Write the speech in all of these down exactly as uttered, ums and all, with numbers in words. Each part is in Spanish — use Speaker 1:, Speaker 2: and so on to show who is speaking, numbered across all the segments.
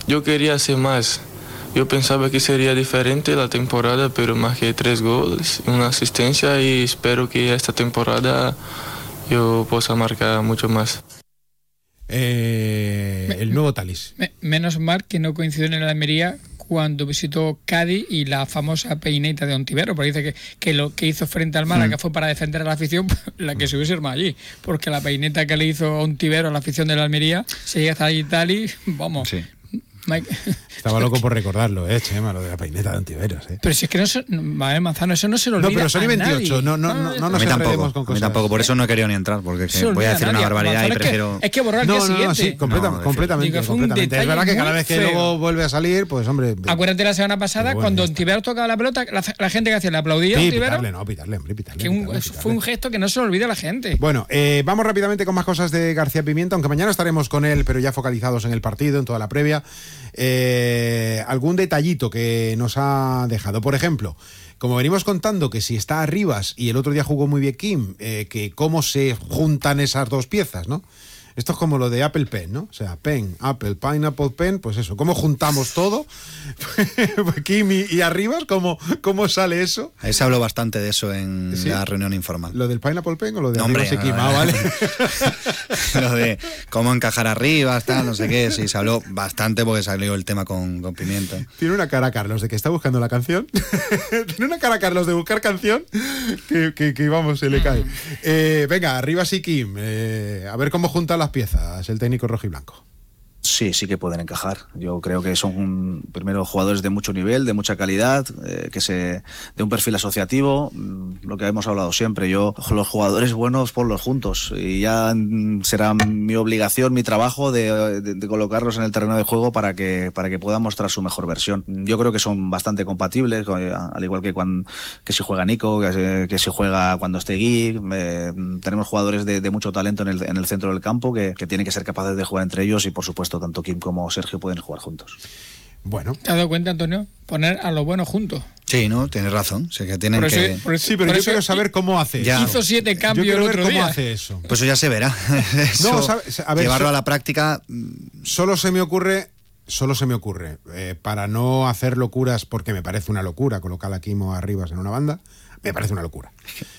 Speaker 1: yo quería hacer más. Yo pensaba que sería diferente la temporada, pero marqué tres goles, una asistencia y espero que esta temporada yo pueda marcar mucho más.
Speaker 2: Eh, me, el nuevo Thalys.
Speaker 3: Me, menos mal que no coincidió en la Almería cuando visitó Cádiz y la famosa peineta de Ontivero, porque dice que, que lo que hizo frente al Málaga mm. fue para defender a la afición, la que se hubiese armado allí, porque la peineta que le hizo Ontivero a la afición de la Almería, se llega hasta allí Thalys, vamos...
Speaker 2: Sí. Mike. Estaba loco por recordarlo, eh, Chema, lo de la peineta de Ontiveros, eh.
Speaker 3: Pero si es que no se, vale, Manzano, eso no se lo olvida.
Speaker 2: No, pero son
Speaker 3: y
Speaker 2: veintiocho, no, no, no, no nos enredemos con cosas.
Speaker 4: A mí tampoco, por eso no he querido ni entrar, porque que voy a decir una barbaridad
Speaker 3: Manzano,
Speaker 4: y prefiero...
Speaker 3: Es que, es que borrar el
Speaker 2: no,
Speaker 3: día
Speaker 2: no,
Speaker 3: siguiente.
Speaker 2: No, sí, completa, no, completamente, digo, completamente. Es verdad que cada vez que feo. luego vuelve a salir, pues hombre...
Speaker 3: Acuérdate la semana pasada, bueno, cuando Ontiveros tocaba la pelota, la, la gente que hacía le aplaudía a
Speaker 2: sí,
Speaker 3: Ontiveros.
Speaker 2: pitarle, no, pitarle, hombre, pitarle.
Speaker 3: Que un,
Speaker 2: pitarle, pitarle.
Speaker 3: Fue un gesto que no se lo olvida a la gente.
Speaker 2: Bueno, eh, vamos rápidamente con más cosas de García Pimienta, aunque mañana estaremos con él, pero ya focalizados en el partido, en toda la previa. Eh, algún detallito que nos ha dejado. Por ejemplo, como venimos contando que si está Arribas y el otro día jugó muy bien Kim, eh, que cómo se juntan esas dos piezas, ¿no? Esto es como lo de Apple Pen, ¿no? O sea, Pen, Apple, Pineapple Pen, pues eso, ¿cómo juntamos todo? Kim y, y Arribas, ¿cómo, ¿cómo sale eso?
Speaker 4: Ahí se habló bastante de eso en ¿sí? la reunión informal.
Speaker 2: ¿Lo del Pineapple Pen o lo de
Speaker 4: no,
Speaker 2: Arribas
Speaker 4: hombre,
Speaker 2: y Kim?
Speaker 4: No,
Speaker 2: ah, vale.
Speaker 4: Lo de cómo encajar Arribas, tal, no sé qué, sí, se habló bastante porque salió el tema con, con Pimienta.
Speaker 2: Tiene una cara, Carlos, de que está buscando la canción. Tiene una cara, Carlos, de buscar canción que, que, que vamos, se le cae. Eh, venga, Arribas y Kim, eh, a ver cómo juntan las piezas el técnico rojiblanco.
Speaker 5: Sí, sí que pueden encajar. Yo creo que son primero jugadores de mucho nivel, de mucha calidad, eh, que se de un perfil asociativo, lo que hemos hablado siempre. Yo los jugadores buenos ponlos juntos y ya será mi obligación, mi trabajo de, de, de colocarlos en el terreno de juego para que para que puedan mostrar su mejor versión. Yo creo que son bastante compatibles, al igual que cuando que si juega Nico, que, que si juega cuando esté Gui. Eh, tenemos jugadores de, de mucho talento en el, en el centro del campo que, que tienen que ser capaces de jugar entre ellos y por supuesto tanto Kim como Sergio pueden jugar juntos.
Speaker 2: Bueno.
Speaker 3: ¿Te has dado cuenta, Antonio? Poner a los buenos juntos.
Speaker 4: Sí, no, tienes razón. O sea, que tienen
Speaker 3: por eso,
Speaker 4: que...
Speaker 3: por eso,
Speaker 2: sí, pero
Speaker 3: por
Speaker 2: yo
Speaker 3: eso
Speaker 2: quiero saber cómo hace.
Speaker 3: Ya. Hizo siete cambios
Speaker 2: yo quiero
Speaker 3: el
Speaker 2: ver
Speaker 3: otro
Speaker 2: cómo
Speaker 3: día.
Speaker 2: hace eso.
Speaker 4: Pues eso ya se verá. Eso,
Speaker 2: no, sabe, a ver,
Speaker 4: llevarlo
Speaker 2: so,
Speaker 4: a la práctica.
Speaker 2: Solo se me ocurre, solo se me ocurre, eh, para no hacer locuras, porque me parece una locura colocar a Kim o a Arribas en una banda, me parece una locura.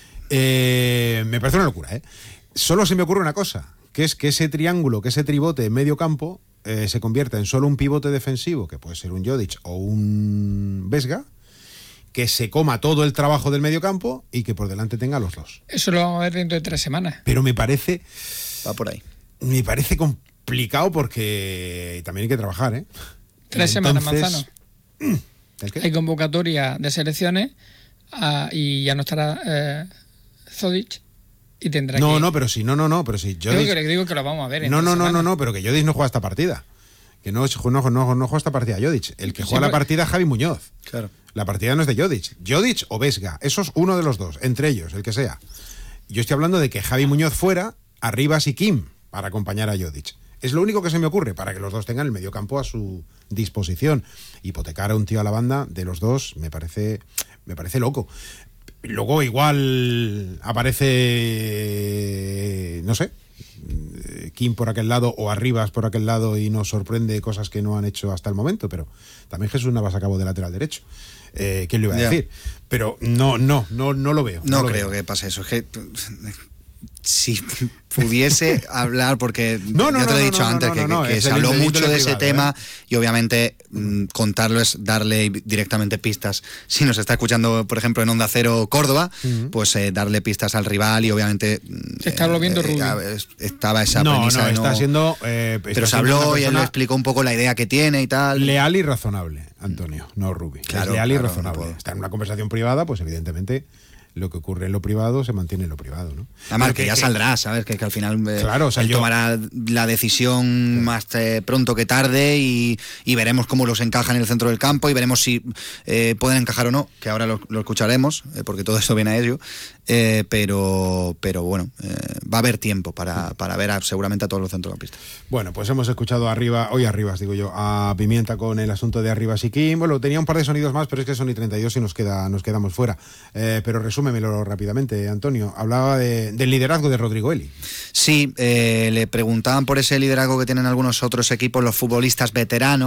Speaker 2: Eh, me parece una locura, ¿eh? Solo se me ocurre una cosa, que es que ese triángulo, que ese tribote en medio campo, Eh, se convierta en solo un pivote defensivo, que puede ser un Jodic o un Vesga, que se coma todo el trabajo del mediocampo y que por delante tenga los dos.
Speaker 3: Eso lo vamos a ver dentro de tres semanas.
Speaker 2: Pero me parece...
Speaker 4: Va por ahí.
Speaker 2: Me parece complicado porque también hay que trabajar, ¿eh?
Speaker 3: Tres Entonces, semanas, Manzano.
Speaker 2: ¿El
Speaker 3: hay convocatoria de selecciones uh, y ya no estará eh, Zodic. Y tendrá
Speaker 2: no,
Speaker 3: que...
Speaker 2: no, pero sí, no, no, no, pero sí.
Speaker 3: Yo digo, que, digo que lo vamos a ver.
Speaker 2: No, no, no, no, no, pero que Jodic no juega esta partida. Que no, no, no, no juega esta partida Jodic. El que juega sí, la partida es Javi Muñoz.
Speaker 4: Claro.
Speaker 2: La partida no es de Jodic. Jodic o Vesga. Eso es uno de los dos, entre ellos, el que sea. Yo estoy hablando de que Javi Muñoz fuera, Arribas y Kim para acompañar a Jodic. Es lo único que se me ocurre para que los dos tengan el mediocampo a su disposición. Hipotecar a un tío a la banda de los dos me parece, me parece loco. Luego igual aparece, no sé, Kim por aquel lado o Arribas por aquel lado y nos sorprende cosas que no han hecho hasta el momento, pero también Jesús Navas acabó de lateral derecho. Eh, ¿Quién le iba a
Speaker 4: ya.
Speaker 2: decir? Pero no, no, no, no lo veo.
Speaker 4: No,
Speaker 2: no lo
Speaker 4: creo
Speaker 2: veo.
Speaker 4: que pase eso. Es que si pudiese hablar, porque
Speaker 2: no, no,
Speaker 4: ya te lo he
Speaker 2: no,
Speaker 4: dicho
Speaker 2: no,
Speaker 4: antes,
Speaker 2: no,
Speaker 4: que,
Speaker 2: no, no,
Speaker 4: que, que
Speaker 2: es
Speaker 4: se habló mucho de ese
Speaker 2: privado,
Speaker 4: tema
Speaker 2: ¿eh?
Speaker 4: Y obviamente mmm, contarlo es darle directamente pistas. Si nos está escuchando, por ejemplo, en Onda Cero Córdoba, uh-huh. pues eh, darle pistas al rival y obviamente...
Speaker 3: Se está eh, viendo Rubio.
Speaker 4: Eh, estaba esa
Speaker 2: no,
Speaker 4: premisa.
Speaker 2: No,
Speaker 4: de
Speaker 2: está
Speaker 4: no,
Speaker 2: siendo... Eh, está
Speaker 4: pero se habló y él le explicó un poco la idea que tiene y tal.
Speaker 2: Leal y razonable, Antonio, no Rubi.
Speaker 4: Claro,
Speaker 2: es leal
Speaker 4: claro,
Speaker 2: y razonable. No está en una conversación privada, pues evidentemente... lo que ocurre en lo privado se mantiene en lo privado, ¿no?
Speaker 4: Además, que, que ya que, saldrá, ¿sabes? Que, que al final eh,
Speaker 2: claro, o sea,
Speaker 4: él
Speaker 2: yo,
Speaker 4: tomará la decisión sí. más eh, pronto que tarde y, y veremos cómo los encaja en el centro del campo y veremos si eh, pueden encajar o no, que ahora lo, lo escucharemos, eh, porque todo esto viene a ello, eh, pero, pero bueno, eh, va a haber tiempo para, para ver a, seguramente a todos los centrocampistas.
Speaker 2: Bueno, pues hemos escuchado arriba, hoy Arribas, digo yo, a Pimienta con el asunto de Arribas y Kim. Bueno, tenía un par de sonidos más, pero es que son y treinta y dos y nos, queda, nos quedamos fuera. Eh, pero resúmemelo rápidamente. Antonio, hablaba de, del liderazgo de Rodrigo Eli.
Speaker 4: Sí, eh, le preguntaban por ese liderazgo que tienen algunos otros equipos, los futbolistas veteranos.